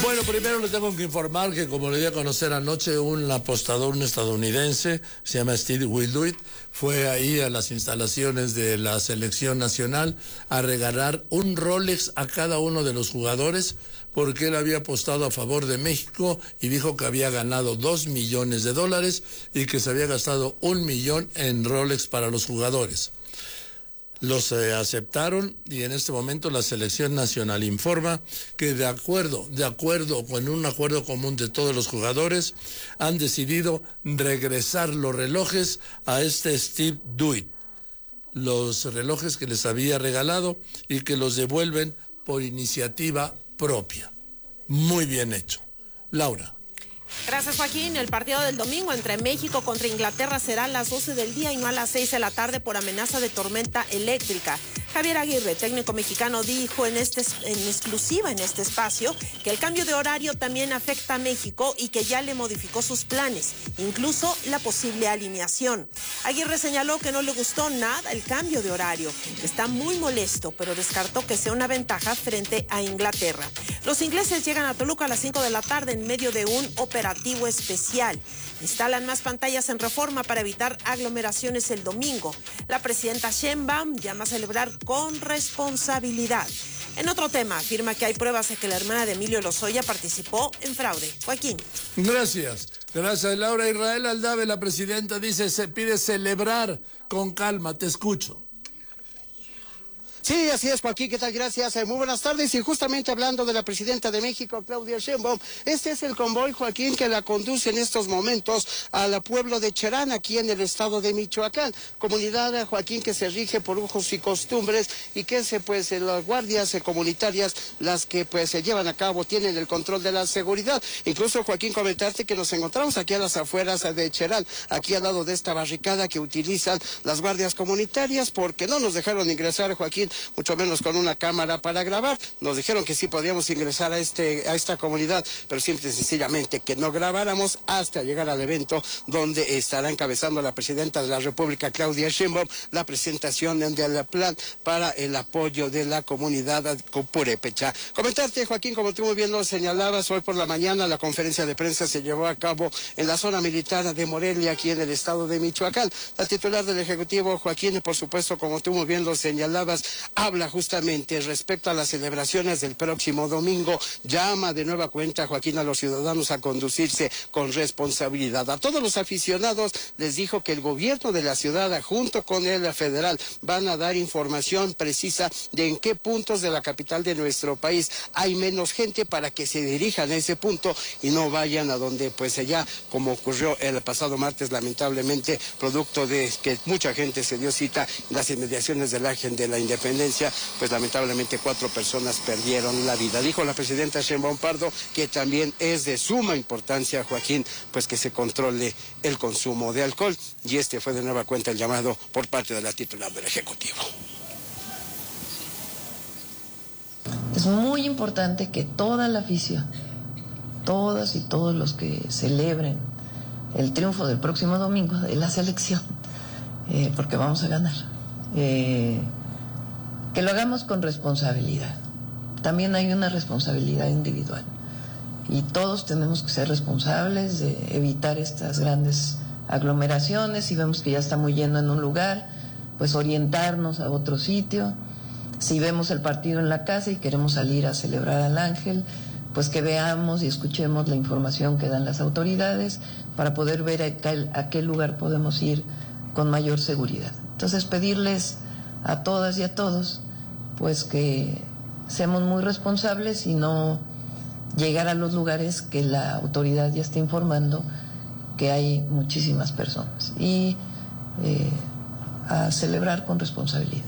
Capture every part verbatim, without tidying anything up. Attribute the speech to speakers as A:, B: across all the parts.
A: Bueno, primero le tengo que informar que, como le di a conocer anoche, un apostador, un estadounidense, se llama Steve Wilduit, fue ahí a las instalaciones de la selección nacional a regalar un Rolex a cada uno de los jugadores, porque él había apostado a favor de México y dijo que había ganado dos millones de dólares y que se había gastado un millón en Rolex para los jugadores. Los eh, aceptaron y en este momento la selección nacional informa que de acuerdo, de acuerdo con un acuerdo común de todos los jugadores, han decidido regresar los relojes a este Steve Duit, los relojes que les había regalado, y que los devuelven por iniciativa propia. Muy bien hecho. Laura.
B: Gracias, Joaquín. El partido del domingo entre México contra Inglaterra será a las doce del día y no a las seis de la tarde por amenaza de tormenta eléctrica. Javier Aguirre, técnico mexicano, dijo en, este, en exclusiva en este espacio que el cambio de horario también afecta a México y que ya le modificó sus planes, incluso la posible alineación. Aguirre señaló que no le gustó nada el cambio de horario, que está muy molesto, pero descartó que sea una ventaja frente a Inglaterra. Los ingleses llegan a Toluca a las cinco de la tarde en medio de un operativo especial. Instalan más pantallas en Reforma para evitar aglomeraciones el domingo. La presidenta Sheinbaum llama a celebrar con responsabilidad. En otro tema, afirma que hay pruebas de que la hermana de Emilio Lozoya participó en fraude. Joaquín.
A: Gracias. Gracias, Laura. Israel Aldave, la presidenta, dice, se pide celebrar con calma. Te escucho.
C: Sí, así es, Joaquín, ¿qué tal? Gracias, eh, muy buenas tardes. Y justamente hablando de la presidenta de México, Claudia Sheinbaum, este es el convoy, Joaquín, que la conduce en estos momentos al pueblo de Cherán, aquí en el estado de Michoacán, comunidad, Joaquín, que se rige por usos y costumbres y que se, pues, eh, las guardias eh, comunitarias, las que pues se llevan a cabo, tienen el control de la seguridad. Incluso, Joaquín, comentarte que nos encontramos aquí a las afueras de Cherán, aquí al lado de esta barricada que utilizan las guardias comunitarias, porque no nos dejaron ingresar, Joaquín, mucho menos con una cámara para grabar. Nos dijeron que sí podíamos ingresar a este a esta comunidad, pero simple y sencillamente que no grabáramos hasta llegar al evento donde estará encabezando la presidenta de la República, Claudia Sheinbaum, la presentación del plan para el apoyo de la comunidad purépecha. Comentarte, Joaquín, como tú muy bien lo señalabas, hoy por la mañana la conferencia de prensa se llevó a cabo en la zona militar de Morelia, aquí en el estado de Michoacán. La titular del Ejecutivo, Joaquín, por supuesto, como tú muy bien lo señalabas, habla justamente respecto a las celebraciones del próximo domingo. Llama de nueva cuenta, Joaquín, a los ciudadanos a conducirse con responsabilidad. A todos los aficionados les dijo que el gobierno de la ciudad, junto con el federal, van a dar información precisa de en qué puntos de la capital de nuestro país hay menos gente para que se dirijan a ese punto y no vayan a donde, pues allá, como ocurrió el pasado martes, lamentablemente, producto de que mucha gente se dio cita en las inmediaciones del Ángel de la Independencia, pues lamentablemente cuatro personas perdieron la vida. Dijo la presidenta Sheinbaum Pardo que también es de suma importancia, Joaquín, pues que se controle el consumo de alcohol, y este fue de nueva cuenta el llamado por parte de la titular del Ejecutivo.
D: Es muy importante que toda la afición, todas y todos los que celebren el triunfo del próximo domingo de la selección, eh, porque vamos a ganar, eh, que lo hagamos con responsabilidad. También hay una responsabilidad individual y todos tenemos que ser responsables de evitar estas grandes aglomeraciones. Si vemos que ya está muy lleno en un lugar, pues orientarnos a otro sitio. Si vemos el partido en la casa y queremos salir a celebrar al Ángel, pues que veamos y escuchemos la información que dan las autoridades para poder ver a qué, a qué lugar podemos ir con mayor seguridad. Entonces, pedirles a todas y a todos pues que seamos muy responsables y no llegar a los lugares que la autoridad ya está informando que hay muchísimas personas, y eh, a celebrar con responsabilidad.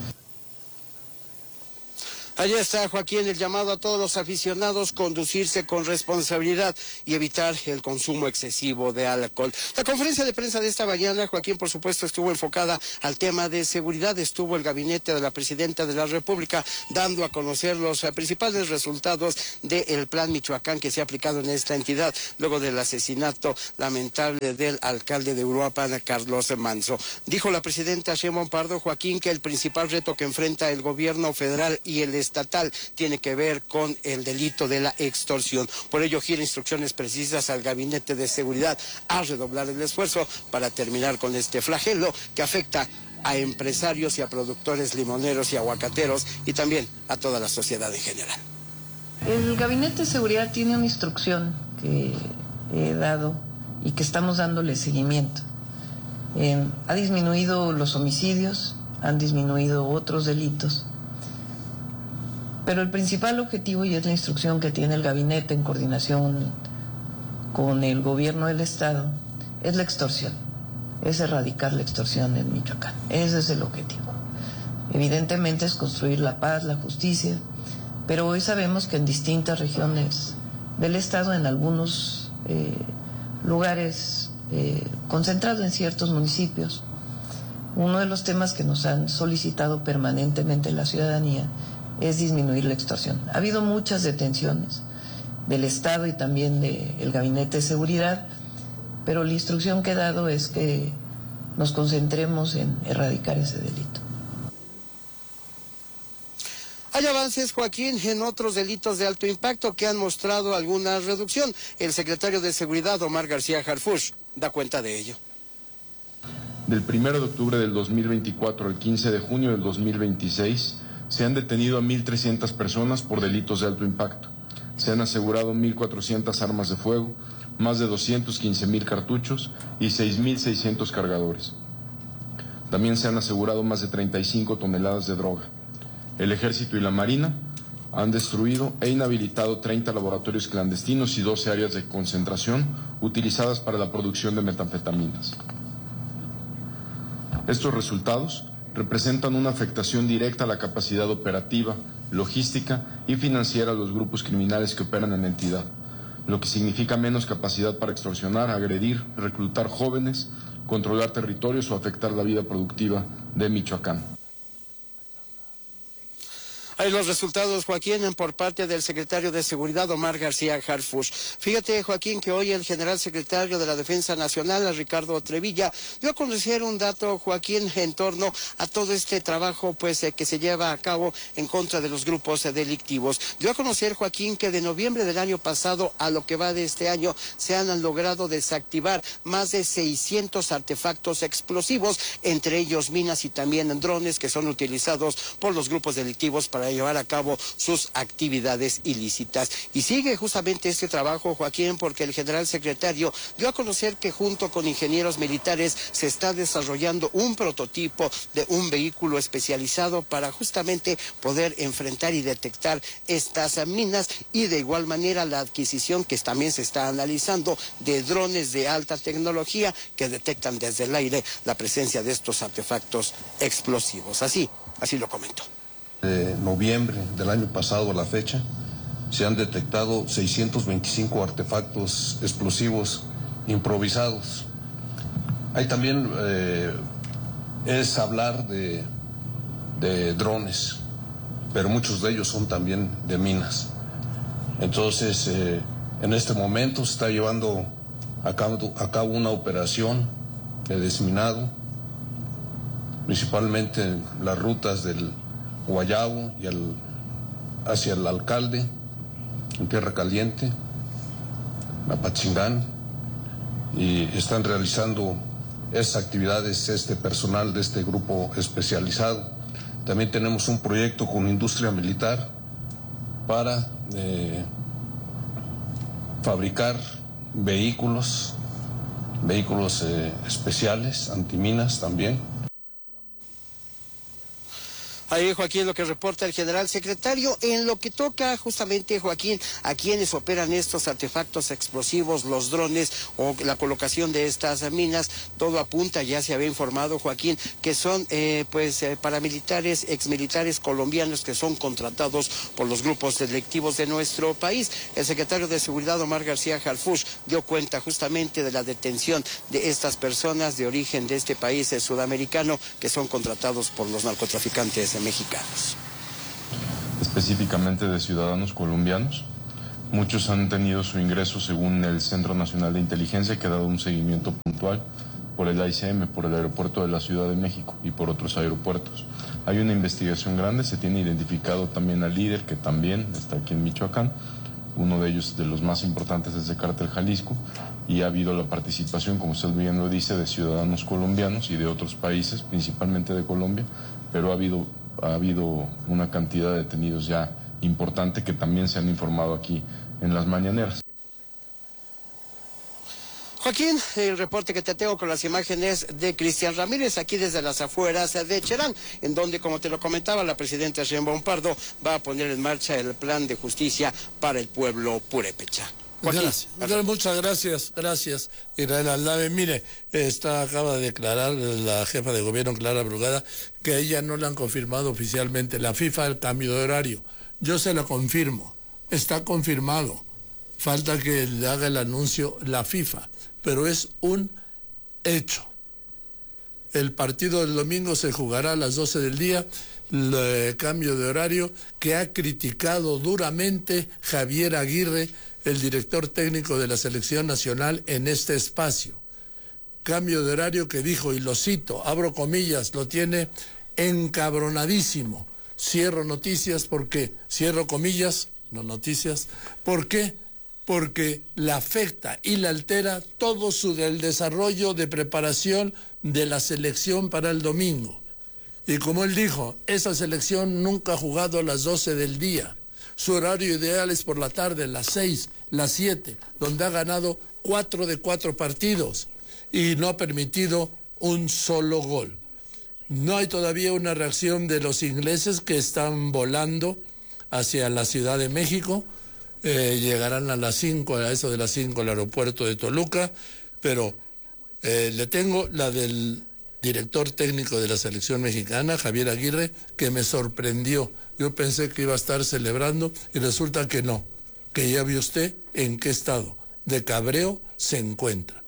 C: Allá está, Joaquín, el llamado a todos los aficionados, conducirse con responsabilidad y evitar el consumo excesivo de alcohol. La conferencia de prensa de esta mañana, Joaquín, por supuesto, estuvo enfocada al tema de seguridad. Estuvo el gabinete de la presidenta de la República dando a conocer los principales resultados del plan Michoacán que se ha aplicado en esta entidad luego del asesinato lamentable del alcalde de Uruapan, Carlos Manzo. Dijo la presidenta Sheinbaum Pardo, Joaquín, que el principal reto que enfrenta el gobierno federal y el estatal tiene que ver con el delito de la extorsión. Por ello gira instrucciones precisas al Gabinete de Seguridad a redoblar el esfuerzo para terminar con este flagelo que afecta a empresarios y a productores limoneros y aguacateros y también a toda la sociedad en general.
D: El Gabinete de Seguridad tiene una instrucción que he dado y que estamos dándole seguimiento. Eh, ha disminuido los homicidios, han disminuido otros delitos, pero el principal objetivo, y es la instrucción que tiene el Gabinete en coordinación con el gobierno del Estado, es la extorsión, es erradicar la extorsión en Michoacán. Ese es el objetivo. Evidentemente es construir la paz, la justicia, pero hoy sabemos que en distintas regiones del Estado, en algunos eh, lugares eh, concentrados en ciertos municipios, uno de los temas que nos han solicitado permanentemente la ciudadanía es disminuir la extorsión. Ha habido muchas detenciones del Estado y también del Gabinete de Seguridad, pero la instrucción que he dado es que nos concentremos en erradicar ese delito.
C: Hay avances, Joaquín, en otros delitos de alto impacto que han mostrado alguna reducción. El secretario de Seguridad, Omar García Harfuch, da cuenta de ello.
E: Del primero de octubre del dos mil veinticuatro al quince de junio del dos mil veintiséis, se han detenido a mil trescientas personas por delitos de alto impacto. Se han asegurado mil cuatrocientas armas de fuego, más de doscientos quince mil cartuchos y seis mil seiscientos cargadores. También se han asegurado más de treinta y cinco toneladas de droga. El Ejército y la Marina han destruido e inhabilitado treinta laboratorios clandestinos y doce áreas de concentración utilizadas para la producción de metanfetaminas. Estos resultados representan una afectación directa a la capacidad operativa, logística y financiera de los grupos criminales que operan en la entidad, lo que significa menos capacidad para extorsionar, agredir, reclutar jóvenes, controlar territorios o afectar la vida productiva de Michoacán.
C: Hay los resultados, Joaquín, por parte del secretario de Seguridad, Omar García Harfuch. Fíjate, Joaquín, que hoy el general secretario de la Defensa Nacional, Ricardo Trevilla, dio a conocer un dato, Joaquín, en torno a todo este trabajo pues, eh, que se lleva a cabo en contra de los grupos eh, delictivos. Dio a conocer, Joaquín, que de noviembre del año pasado a lo que va de este año se han logrado desactivar más de seiscientos artefactos explosivos, entre ellos minas y también drones que son utilizados por los grupos delictivos para llevar a cabo sus actividades ilícitas. Y sigue justamente este trabajo, Joaquín, porque el general secretario dio a conocer que junto con ingenieros militares se está desarrollando un prototipo de un vehículo especializado para justamente poder enfrentar y detectar estas minas, y de igual manera la adquisición que también se está analizando de drones de alta tecnología que detectan desde el aire la presencia de estos artefactos explosivos. Así, así lo comentó.
F: De noviembre del año pasado a la fecha, se han detectado seiscientos veinticinco artefactos explosivos improvisados. Hay también, eh, es hablar de, de drones, pero muchos de ellos son también de minas. Entonces, eh, en este momento se está llevando a cabo, a cabo una operación de desminado, principalmente en las rutas del Guayabo y al, hacia el Alcalde, en Tierra Caliente, Apachingán, y están realizando esas actividades este personal de este grupo especializado. También tenemos un proyecto con industria militar para eh, fabricar vehículos, vehículos eh, especiales, antiminas también.
C: Ahí, Joaquín, lo que reporta el general secretario. En lo que toca justamente, Joaquín, a quienes operan estos artefactos explosivos, los drones o la colocación de estas minas, todo apunta, ya se había informado, Joaquín, que son eh, pues eh, paramilitares, exmilitares colombianos que son contratados por los grupos delictivos de nuestro país. El secretario de Seguridad, Omar García Harfuch, dio cuenta justamente de la detención de estas personas de origen de este país eh, sudamericano que son contratados por los narcotraficantes mexicanos.
E: Específicamente de ciudadanos colombianos. Muchos han tenido su ingreso según el Centro Nacional de Inteligencia, que ha dado un seguimiento puntual por el A I C M, por el aeropuerto de la Ciudad de México y por otros aeropuertos. Hay una investigación grande, se tiene identificado también al líder que también está aquí en Michoacán, uno de ellos de los más importantes es de Cártel Jalisco, y ha habido la participación, como usted bien lo dice, de ciudadanos colombianos y de otros países, principalmente de Colombia, pero ha habido, ha habido una cantidad de detenidos ya importante que también se han informado aquí en las mañaneras.
C: Joaquín, el reporte que te tengo con las imágenes de Cristian Ramírez, aquí desde las afueras de Cherán, en donde, como te lo comentaba, la presidenta Sheinbaum Pardo va a poner en marcha el plan de justicia para el pueblo purépecha. Joaquín,
A: gracias. Muchas gracias, gracias, Israel Aldave. Mire, esta acaba de declarar la jefa de gobierno, Clara Brugada, que a ella no le han confirmado oficialmente la FIFA el cambio de horario. Yo se lo confirmo, está confirmado. Falta que le haga el anuncio la FIFA, pero es un hecho. El partido del domingo se jugará a las doce del día, el cambio de horario que ha criticado duramente Javier Aguirre, el director técnico de la Selección Nacional, en este espacio. Cambio de horario que dijo, y lo cito, abro comillas, lo tiene encabronadísimo. Cierro noticias porque, cierro comillas, no noticias, ¿por qué? Porque la afecta y la altera todo su del desarrollo de preparación de la selección para el domingo. Y como él dijo, esa selección nunca ha jugado a las doce del día. Su horario ideal es por la tarde, las seis, las siete, donde ha ganado cuatro de cuatro partidos y no ha permitido un solo gol. No hay todavía una reacción de los ingleses que están volando hacia la Ciudad de México. Eh, llegarán a las cinco, a eso de las cinco al aeropuerto de Toluca, pero eh, le tengo la del director técnico de la selección mexicana, Javier Aguirre, que me sorprendió. Yo pensé que iba a estar celebrando y resulta que no, que ya vio usted en qué estado de cabreo se encuentra.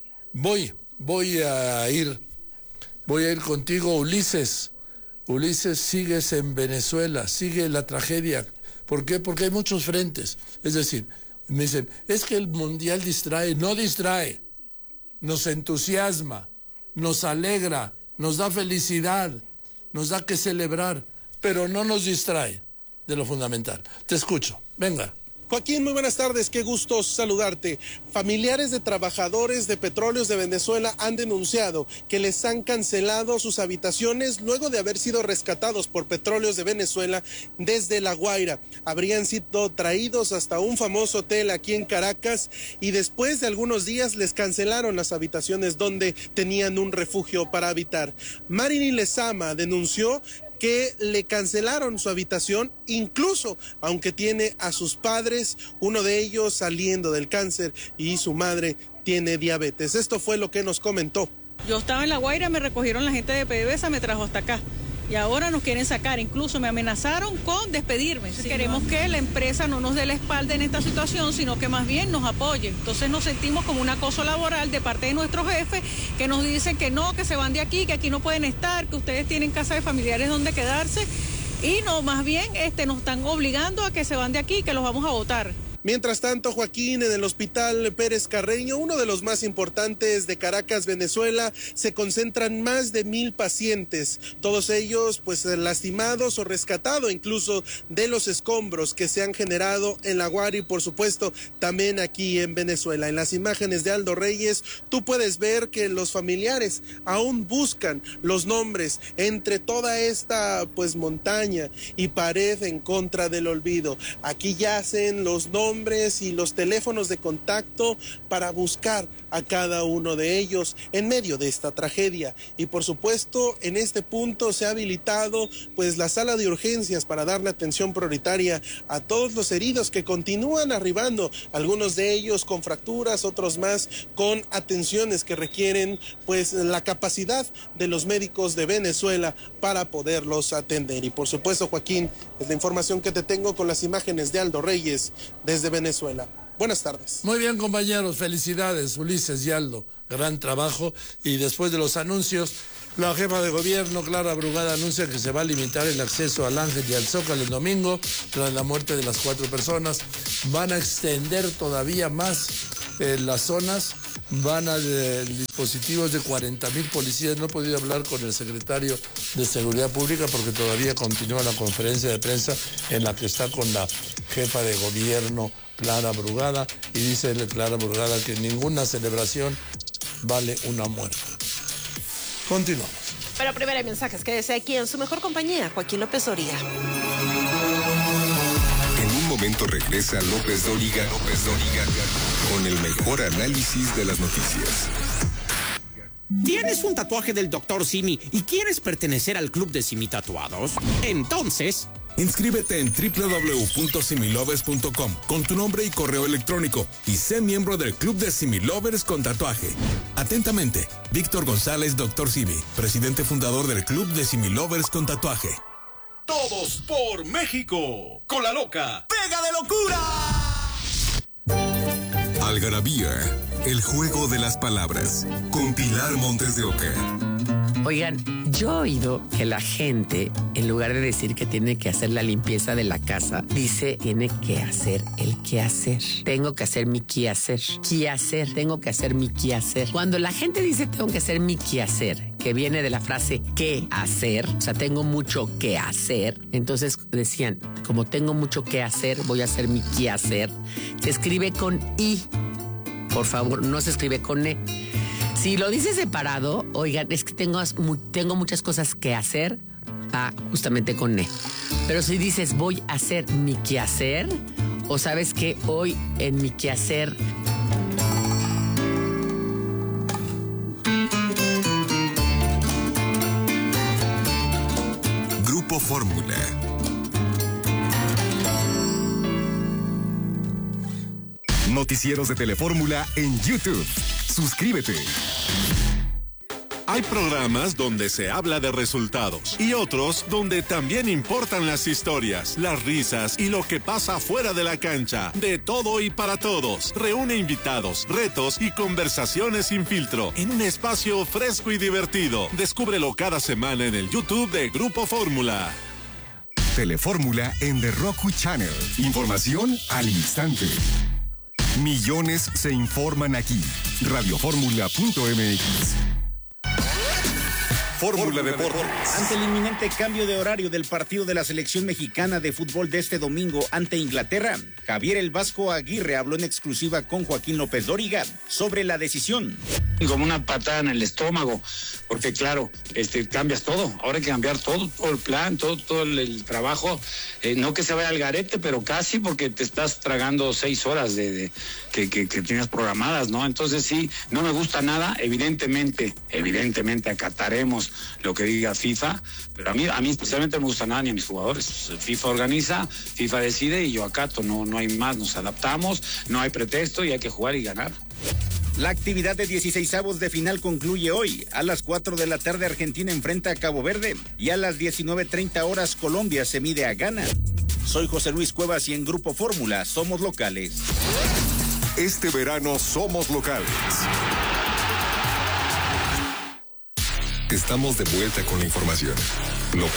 A: Voy, voy a ir, voy a ir contigo, Ulises. Ulises, sigues en Venezuela, sigue la tragedia. ¿Por qué? Porque hay muchos frentes. Es decir, me dicen, es que el mundial distrae. No distrae, nos entusiasma, nos alegra, nos da felicidad, nos da que celebrar, pero no nos distrae de lo fundamental. Te escucho, venga.
G: Joaquín, muy buenas tardes, qué gusto saludarte. Familiares de trabajadores de Petróleos de Venezuela han denunciado que les han cancelado sus habitaciones luego de haber sido rescatados por Petróleos de Venezuela desde La Guaira. Habrían sido traídos hasta un famoso hotel aquí en Caracas y después de algunos días les cancelaron las habitaciones donde tenían un refugio para habitar. Marini Lezama denunció que le cancelaron su habitación, incluso aunque tiene a sus padres, uno de ellos saliendo del cáncer y su madre tiene diabetes. Esto fue lo que nos comentó.
H: Yo estaba en La Guaira, me recogieron la gente de PDVSA, me trajo hasta acá. Y ahora nos quieren sacar, incluso me amenazaron con despedirme. Sí, queremos no. que la empresa no nos dé la espalda en esta situación, sino que más bien nos apoye. Entonces nos sentimos como un acoso laboral de parte de nuestros jefes que nos dicen que no, que se van de aquí, que aquí no pueden estar, que ustedes tienen casa de familiares donde quedarse. Y no, más bien este, nos están obligando a que se van de aquí, que los vamos a votar.
G: Mientras tanto, Joaquín, en el Hospital Pérez Carreño, uno de los más importantes de Caracas, Venezuela, se concentran más de mil pacientes, todos ellos pues lastimados o rescatados incluso de los escombros que se han generado en La Guaira y por supuesto también aquí en Venezuela. En las imágenes de Aldo Reyes, tú puedes ver que los familiares aún buscan los nombres entre toda esta pues montaña y pared en contra del olvido. Aquí yacen los nombres nombres y los teléfonos de contacto para buscar a cada uno de ellos en medio de esta tragedia. Y por supuesto, en este punto se ha habilitado pues la sala de urgencias para darle atención prioritaria a todos los heridos que continúan arribando, algunos de ellos con fracturas, otros más con atenciones que requieren pues la capacidad de los médicos de Venezuela para poderlos atender. Y por supuesto, Joaquín, es la información que te tengo con las imágenes de Aldo Reyes desde Venezuela. Buenas tardes.
A: Muy bien, compañeros, felicidades, Ulises y Aldo, gran trabajo. Y después de los anuncios, la jefa de gobierno, Clara Brugada, anuncia que se va a limitar el acceso al Ángel y al Zócalo el domingo, tras la muerte de las cuatro personas. Van a extender todavía más eh, las zonas van a de, dispositivos de cuarenta mil policías. No he podido hablar con el secretario de Seguridad Pública porque todavía continúa la conferencia de prensa en la que está con la jefa de gobierno, Clara Brugada, y dice Clara Brugada que ninguna celebración vale una muerte. Continuamos.
B: Pero primero hay mensajes. Quédese aquí en su mejor compañía, Joaquín López Dóriga.
I: En un momento regresa López Dóriga, López Dóriga, con el mejor análisis de las noticias.
J: ¿Tienes un tatuaje del doctor Simi y quieres pertenecer al club de Simi Tatuados? Entonces,
K: inscríbete en doble u doble u doble u punto similovers punto com con tu nombre y correo electrónico y sé miembro del club de Similovers con tatuaje. Atentamente, Víctor González, doctor Simi, presidente fundador del club de Similovers con tatuaje.
L: Todos por México, con la loca
J: ¡pega de locura!
I: Algarabía, el juego de las palabras, con Pilar Montes de Oca.
M: Oigan, yo he oído que la gente, en lugar de decir que tiene que hacer la limpieza de la casa, dice tiene que hacer el quehacer. Tengo que hacer mi quehacer. Quehacer, tengo que hacer mi quehacer. Cuando la gente dice tengo que hacer mi quehacer, que viene de la frase qué hacer, o sea, tengo mucho que hacer, entonces decían, como tengo mucho que hacer, voy a hacer mi quehacer. Se escribe con I, por favor, no se escribe con E. Si lo dices separado, oigan, es que tengo, tengo muchas cosas que hacer, ah, justamente con E. Pero si dices voy a hacer mi quehacer, o sabes que hoy en mi quehacer...
I: Grupo Fórmula. Noticieros de Telefórmula en YouTube. Suscríbete.
N: Hay programas donde se habla de resultados y otros donde también importan las historias, las risas y lo que pasa fuera de la cancha. De todo y para todos. Reúne invitados, retos y conversaciones sin filtro en un espacio fresco y divertido. Descúbrelo cada semana en el YouTube de Grupo Fórmula.
I: Telefórmula en The Roku Channel. Información al instante. Millones se informan aquí. Radiofórmula punto m x. Fórmula Deportes.
J: Ante el inminente cambio de horario del partido de la selección mexicana de fútbol de este domingo ante Inglaterra, Javier El Vasco Aguirre habló en exclusiva con Joaquín López Dóriga sobre la decisión.
O: Como una patada en el estómago, porque claro, este cambias todo, ahora hay que cambiar todo, todo el plan, todo, todo el, el trabajo, eh, no que se vaya al garete, pero casi, porque te estás tragando seis horas de, de que, que, que tienes programadas, ¿no? Entonces sí, no me gusta nada, evidentemente, evidentemente acataremos lo que diga FIFA, pero a mí, a mí especialmente no me gusta nada ni a mis jugadores. FIFA organiza, FIFA decide y yo acato, no, no hay más, nos adaptamos, no hay pretexto y hay que jugar y ganar.
J: La actividad de dieciseisavos de final concluye hoy. A las cuatro de la tarde Argentina enfrenta a Cabo Verde y a las diecinueve treinta horas Colombia se mide a Ghana. Soy José Luis Cuevas y en Grupo Fórmula somos locales.
I: Este verano somos locales. Estamos de vuelta con la información. López